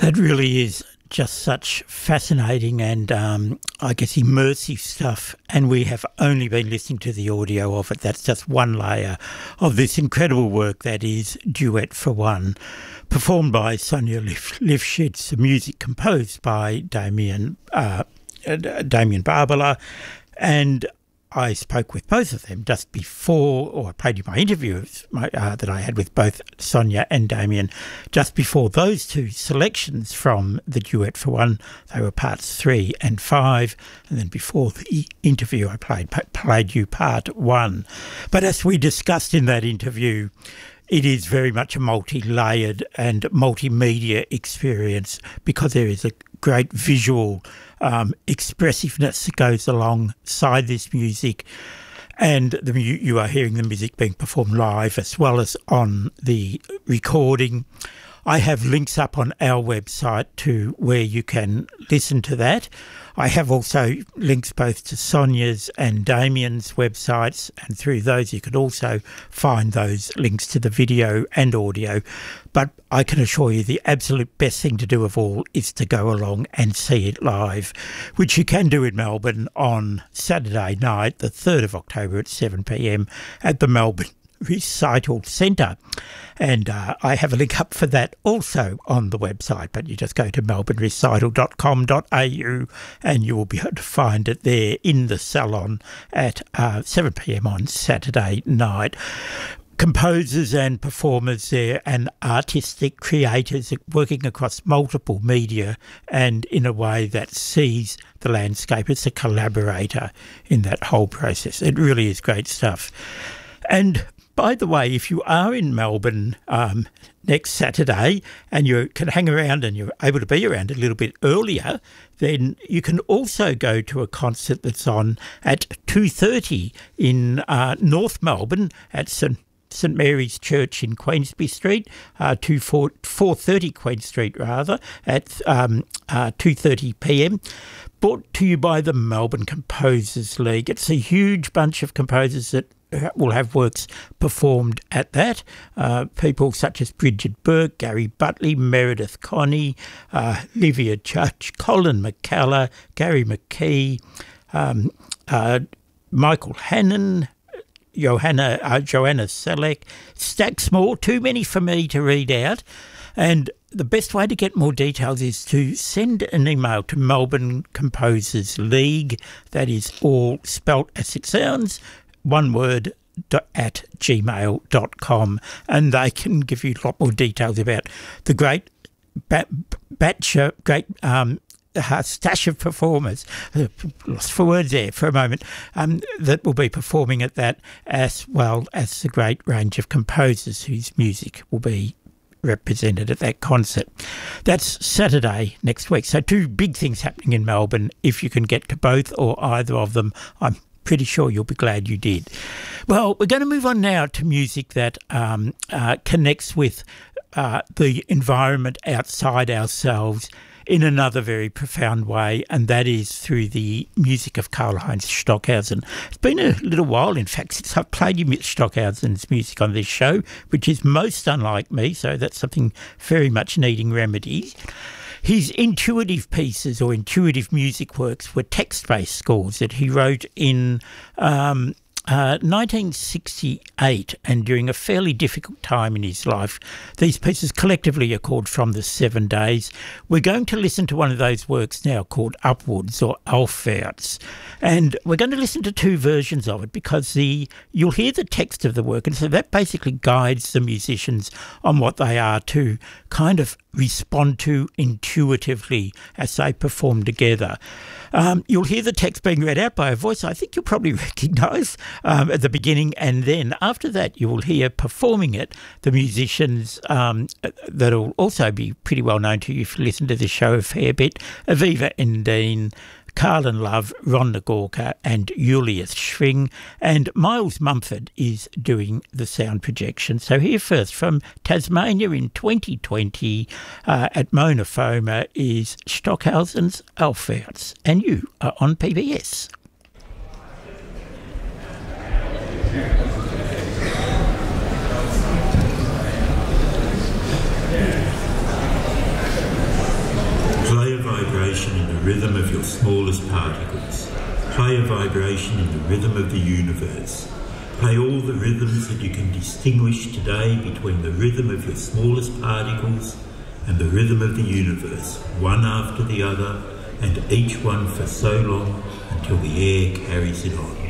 That really is just such fascinating and I guess immersive stuff, and we have only been listening to the audio of it. That's just one layer of this incredible work that is Duet for One, performed by Sonia Lifshitz, the music composed by Damien Barbala, and I spoke with both of them just before, or I played you my interview that I had with both Sonia and Damien just before those two selections from the Duet for One. They were parts 3 and 5, and then before the interview I played you part 1. But as we discussed in that interview, it is very much a multi-layered and multimedia experience because there is a great visual expressiveness that goes alongside this music, and you are hearing the music being performed live as well as on the recording. I have links up on our website to where you can listen to that. I have also links both to Sonia's and Damien's websites, and through those you can also find those links to the video and audio. But I can assure you the absolute best thing to do of all is to go along and see it live, which you can do in Melbourne on Saturday night, the 3rd of October at 7 p.m. at the Melbourne Recital Centre. And I have a link up for that also on the website, but you just go to melbournerecital.com.au and you will be able to find it there in the salon at 7 p.m. on Saturday night. Composers and performers there and artistic creators working across multiple media and in a way that sees the landscape as a collaborator in that whole process. It really is great stuff. And by the way, if you are in Melbourne next Saturday and you can hang around and you're able to be around a little bit earlier, then you can also go to a concert that's on at 2:30 in North Melbourne at St Mary's Church in Queensby Street, 430 Queen Street rather, at 2:30 p.m. Brought to you by the Melbourne Composers League. It's a huge bunch of composers that will have works performed at that. People such as Bridget Burke, Gary Butley, Meredith Connie, Livia Judge, Colin McCullough, Gary McKee, Michael Hannon, Joanna Selleck, stacks more, too many for me to read out. And the best way to get more details is to send an email to Melbourne Composers League. That is all spelt as it sounds, one word, at gmail.com, and they can give you a lot more details about the great stash of performers, lost for words there for a moment, that will be performing at that, as well as the great range of composers whose music will be represented at that concert. That's Saturday next week. So 2 big things happening in Melbourne. If you can get to both or either of them, I'm pretty sure you'll be glad you did. Well, we're going to move on now to music that connects with the environment outside ourselves in another very profound way, and that is through the music of Karlheinz Stockhausen. It's been a little while, in fact, since I've played you Stockhausen's music on this show, which is most unlike me, so that's something very much needing remedies. His intuitive pieces or intuitive music works were text-based scores that he wrote in 1968, and during a fairly difficult time in his life. These pieces collectively are called From the 7 Days. We're going to listen to one of those works now called Upwards or Aufwärts, and we're going to listen to 2 versions of it because you'll hear the text of the work, and so that basically guides the musicians on what they are to kind of respond to intuitively as they perform together. You'll hear the text being read out by a voice I think you'll probably recognise at the beginning, and then after that you will hear performing it the musicians that will also be pretty well known to you if you listen to the show a fair bit: Aviva Endine, Carlin Love, Ron Nagorka and Julius Schwing, and Miles Mumford is doing the sound projection. So here first from Tasmania in 2020 at Mona Foma is Stockhausen's Aufwärts, and you are on PBS. vibration in the rhythm of your smallest particles. Play a vibration in the rhythm of the universe. Play all the rhythms that you can distinguish today between the rhythm of your smallest particles and the rhythm of the universe, one after the other, and each one for so long until the air carries it on.